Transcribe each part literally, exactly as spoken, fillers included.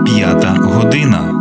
П'ята година.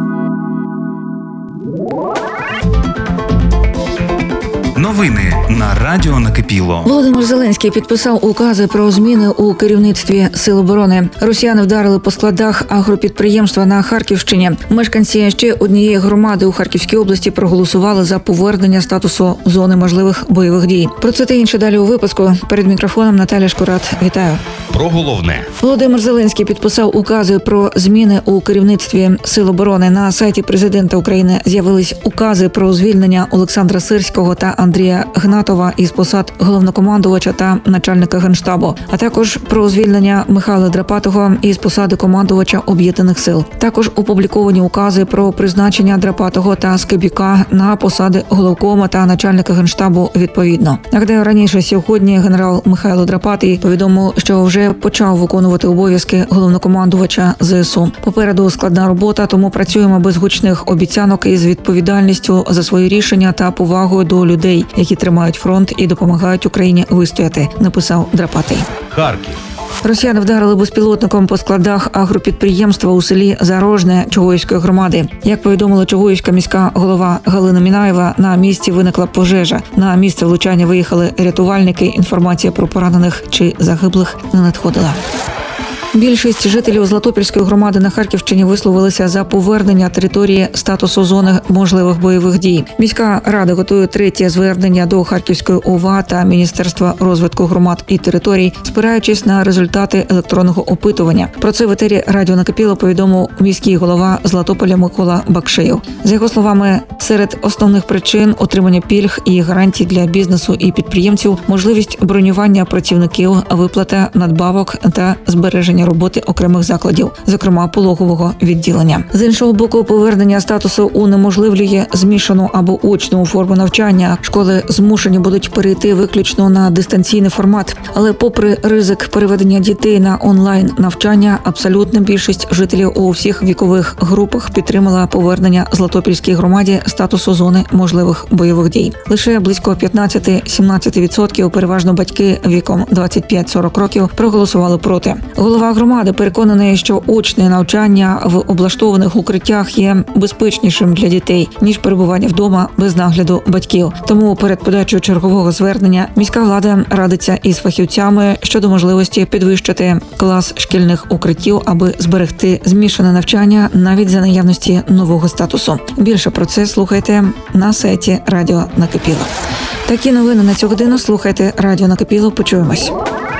Новини на Радіо Накипіло. Володимир Зеленський підписав укази про зміни у керівництві Сил оборони. Росіяни вдарили по складах агропідприємства на Харківщині. Мешканці ще однієї громади у Харківській області проголосували за повернення статусу зони можливих бойових дій. Про це та інше далі у випуску. Перед мікрофоном Наталя Шкурат. Вітаю. Про головне. Володимир Зеленський підписав укази про зміни у керівництві Сил оборони. На сайті президента України з'явились укази про звільнення Олександра Сирського та Андрія Гнатова із посад головнокомандувача та начальника Генштабу, а також про звільнення Михайла Драпатого із посади командувача Об'єднаних сил. Також опубліковані укази про призначення Драпатого та Скибюка на посади головкома та начальника Генштабу відповідно. Нагадаю, раніше сьогодні генерал Михайло Драпатий повідомив, що вже почав виконувати обов'язки головнокомандувача ЗСУ. Попереду складна робота, тому працюємо без гучних обіцянок і з відповідальністю за свої рішення та повагою до людей, які тримають фронт і допомагають Україні вистояти, написав Драпатий. Харків. Росіяни вдарили безпілотником по складах агропідприємства у селі Зарожне Чугуївської громади. Як повідомила Чугуївська міська голова Галина Мінаєва, на місці виникла пожежа. На місце влучання виїхали рятувальники. Інформація про поранених чи загиблих не надходила. Більшість жителів Златопільської громади на Харківщині висловилися за повернення території статусу зони можливих бойових дій. Міська рада готує третє звернення до Харківської ОВА та Міністерства розвитку громад і територій, спираючись на результати електронного опитування. Про це в етері Радіо Накипіло повідомив міський голова Златополя Микола Бакшеєв. За його словами, серед основних причин отримання пільг і гарантій для бізнесу і підприємців – можливість бронювання працівників, виплата надбавок та збереження роботи окремих закладів, зокрема пологового відділення. З іншого боку, повернення статусу унеможливлює змішану або очну форму навчання. Школи змушені будуть перейти виключно на дистанційний формат. Але попри ризик переведення дітей на онлайн-навчання, абсолютна більшість жителів у всіх вікових групах підтримала повернення Златопільській громаді статусу зони можливих бойових дій. Лише близько п'ятнадцять-сімнадцять відсотків, переважно батьки віком двадцять п'ять - сорок років, проголосували проти. Голова громади переконаний, що очне навчання в облаштованих укриттях є безпечнішим для дітей, ніж перебування вдома без нагляду батьків. Тому перед подачею чергового звернення міська влада радиться із фахівцями щодо можливості підвищити клас шкільних укриттів, аби зберегти змішане навчання навіть за наявності нового статусу. Більше про це слухайте на сайті Радіо Накипіло. Такі новини на цю годину. Слухайте Радіо Накипіло. Почуємось.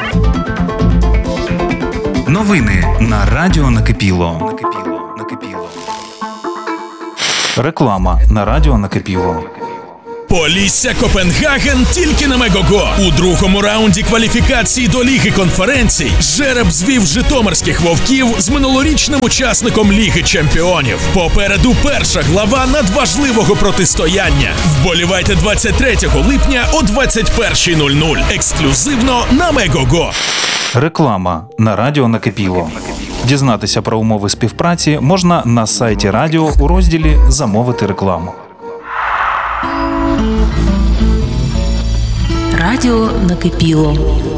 Новини на Радіо Накипіло. Накипіло. Накипіло. Реклама на Радіо Накипіло. Полісся Копенгаген тільки на Мегого. У другому раунді кваліфікації до Ліги конференцій жереб звів житомирських вовків з минулорічним учасником Ліги чемпіонів. Попереду перша глава надважливого протистояння. Вболівайте двадцять третього липня о двадцять перша нуль нуль. Ексклюзивно на Мегого. Реклама на Радіо Накипіло. Дізнатися про умови співпраці можна на сайті радіо у розділі «Замовити рекламу». Радіо Накипіло.